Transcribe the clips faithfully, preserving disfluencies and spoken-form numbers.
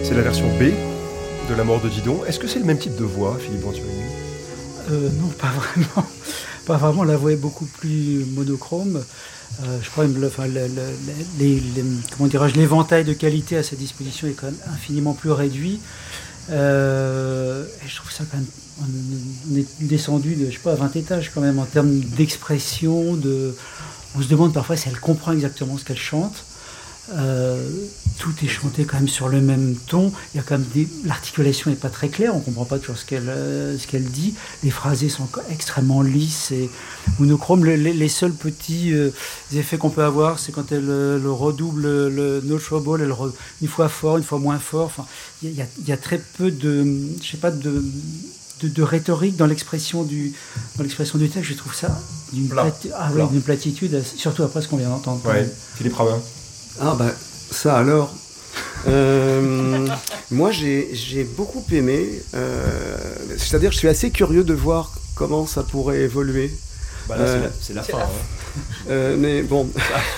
C'est la version B de La mort de Didon. Est-ce que c'est le même type de voix, Philippe Venturini ? euh, Non, pas vraiment. Pas vraiment, la voix est beaucoup plus monochrome. Euh, je crois que le, enfin, le, le, les, les, comment dirais-je, l'éventail de qualité à sa disposition est quand même infiniment plus réduit. Euh, et je trouve ça quand même... On est descendu de, je sais pas, à vingt étages quand même en termes d'expression. De, on se demande parfois si elle comprend exactement ce qu'elle chante. Euh, tout est chanté quand même sur le même ton. Il y a quand même des, l'articulation n'est pas très claire, on ne comprend pas toujours ce qu'elle, euh, ce qu'elle dit. Les phrasés sont extrêmement lisses et monochromes. Le, les, les seuls petits euh, effets qu'on peut avoir, c'est quand elle euh, le redouble le No Trouble, elle re, une fois fort, une fois moins fort. Enfin, il y a, il y a très peu de, je sais pas, de De, de rhétorique dans l'expression du dans l'expression du texte. Je trouve ça d'une, plati- ah, ouais, d'une platitude, surtout après ce qu'on vient d'entendre. Ouais. Philippe Rabin. Ah bah ça alors. Euh, moi j'ai, j'ai beaucoup aimé. Euh, c'est-à-dire je suis assez curieux de voir comment ça pourrait évoluer. Bah là, euh, c'est la, c'est la c'est fin. La... Hein. Euh, mais bon.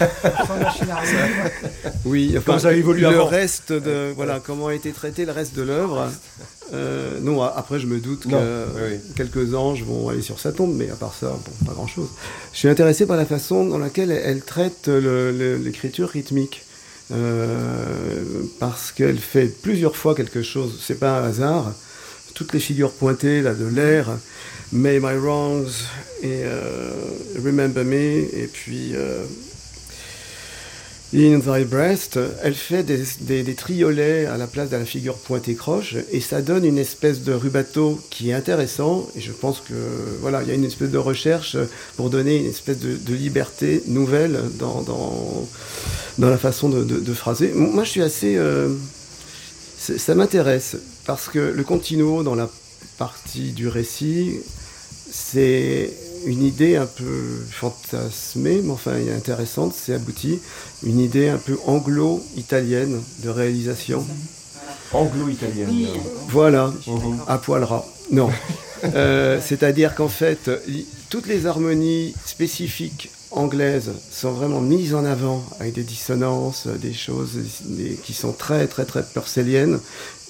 Oui, enfin, comment ça évolue le avant. reste de voilà comment a été traité le reste de l'œuvre. Euh, non, après je me doute non, que oui, oui. quelques anges vont aller sur sa tombe, mais à part ça, bon, pas grand-chose. Je suis intéressé par la façon dans laquelle elle, elle traite le, le, l'écriture rythmique, euh, parce qu'elle fait plusieurs fois quelque chose. C'est pas un hasard. Toutes les figures pointées là de l'air, May My Wrongs et euh, Remember Me, et puis euh, In Thy Breast, elle fait des, des, des triolets à la place de la figure pointée croche, et ça donne une espèce de rubato qui est intéressant, et je pense que voilà, il y a une espèce de recherche pour donner une espèce de, de liberté nouvelle dans, dans, dans la façon de, de, de phraser. Moi je suis assez... Euh, ça m'intéresse, parce que le continuo dans la partie du récit, c'est une idée un peu fantasmée, mais enfin intéressante, c'est abouti. Une idée un peu anglo-italienne de réalisation. Anglo-italienne. Oui. Voilà, mmh. À poil ras. Non. euh, c'est-à-dire qu'en fait, toutes les harmonies spécifiques anglaises sont vraiment mises en avant avec des dissonances, des choses des, qui sont très très très purcelliennes.